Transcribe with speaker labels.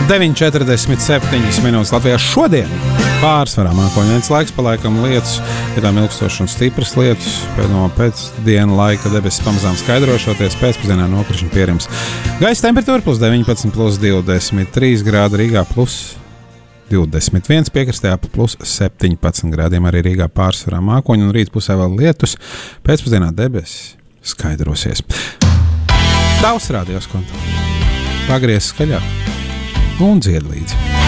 Speaker 1: 9,47 minūtes Latvijā šodien. Pārsvarā mākoņdienas laiks, palaikam lietus, vietām ilgstošas un stipras lietus, pēc dienu laika debesis pamazām skaidrošoties, pēcpusdienā nokrišņi pierims. Gaisa temperatūra plus 19, plus 23 grādi Rīgā, plus 21, piekrastē ap plus 17 grādiem arī Rīgā pārsvarā mākoņi un rīt pusē vēl lietus, pēcpusdienā debesis skaidrosies. Tavs rādījos konta. Pagriez skaļāk un dzied līdzi.